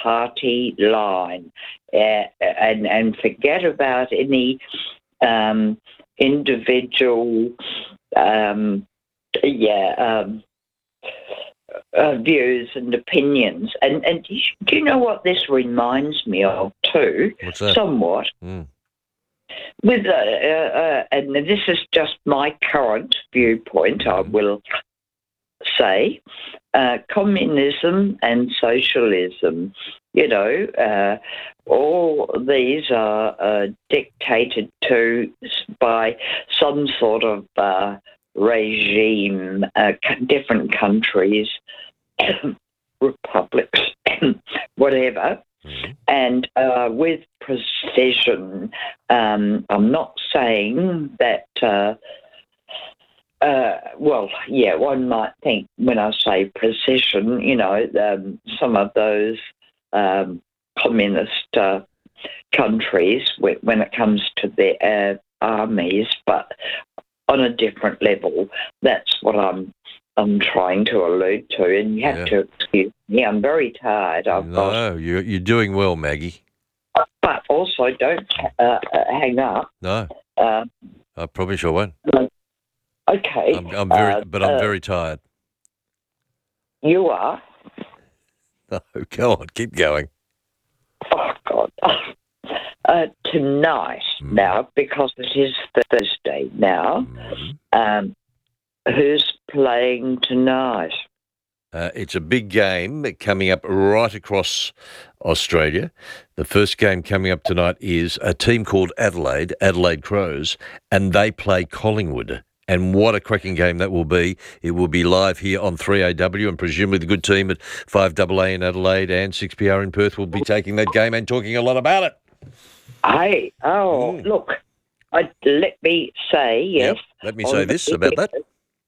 party line, and forget about any individual views and opinions. And do you know what this reminds me of too? What's that? Somewhat. With and this is just my current viewpoint, I will say, communism and socialism. You know, all these are dictated to by some sort of regime, different countries, republics, whatever. And with precision, I'm not saying that, one might think when I say precision, you know, some of those communist countries, when it comes to their armies, but on a different level, that's what I'm trying to allude to, and you have to excuse me. I'm very tired. You're doing well, Maggie. But also, don't hang up. No, I promise I won't. Okay. I'm very tired. You are. No, go on, keep going. Oh God. Tonight now, because it is Thursday now. Who's playing tonight? It's a big game coming up right across Australia. The first game coming up tonight is a team called Adelaide Crows, and they play Collingwood. And what a cracking game that will be. It will be live here on 3AW, and presumably the good team at 5AA in Adelaide and 6PR in Perth will be taking that game and talking a lot about it. Hey, look, let me say, yes. Yep. Let me say this about that.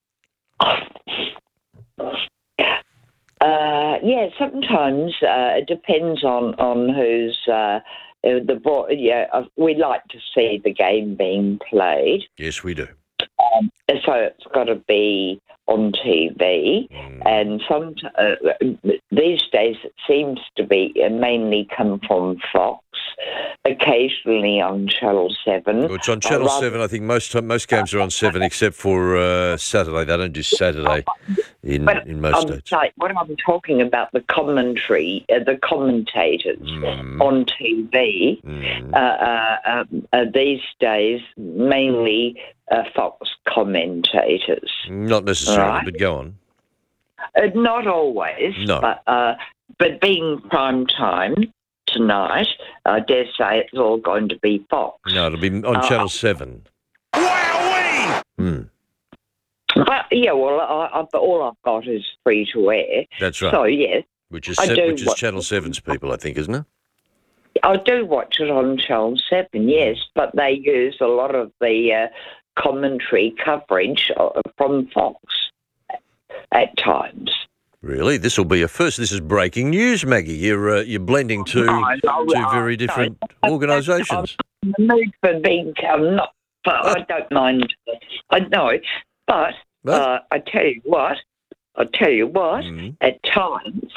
Sometimes it depends on who's the ball. Yeah, we like to see the game being played. Yes, we do. So it's got to be on TV, and these days it seems to be mainly come from Fox, occasionally on Channel 7. Well, it's on Channel 7. I think most games are on 7 except for Saturday. They don't do Saturday in most states. What I'm talking about, the commentary, the commentators on TV these days, mainly Fox commentators. Not necessarily, right? But go on. Not always, no. But being prime time tonight, I dare say it's all going to be Fox. No, it'll be on Channel 7. Wowee! But yeah, well, all I've got is free to air. That's right. So yes, which is Channel 7's people, I think, isn't it? I do watch it on Channel 7, yes, but they use a lot of the commentary coverage from Fox at times. Really? This will be a first. This is breaking news, Maggie. You're blending two very different organisations. I'm in the mood for being I don't mind. I know, but I tell you what. At times,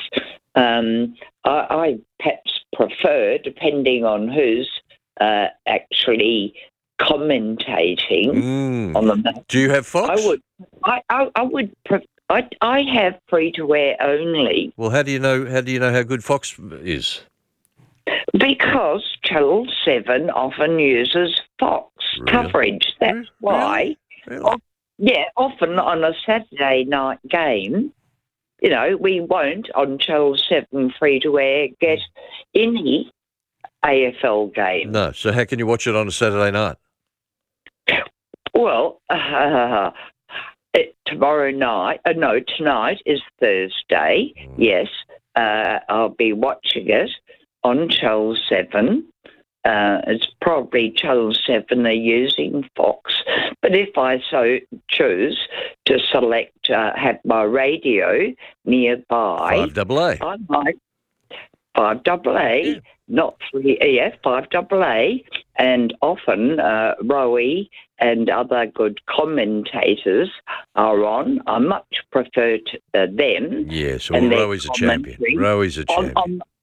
I perhaps prefer, depending on who's actually commentating on the match. Do you have Fox? I would. I have free to air only. Well, how do you know how good Fox is? Because Channel 7 often uses Fox coverage. That's why. Really? Often on a Saturday night game, you know, we won't on Channel 7 free to air get any AFL game. No. So how can you watch it on a Saturday night? Well, tonight is Thursday. Yes, I'll be watching it on Channel 7. It's probably Channel 7 are using Fox. But if I so choose to select, have my radio nearby... 5AA. I might... 5AA, not 3, 5AA, and often Rowie and other good commentators are on. I much prefer them. Yes, well, Rowie's a champion. Rowie's a champion.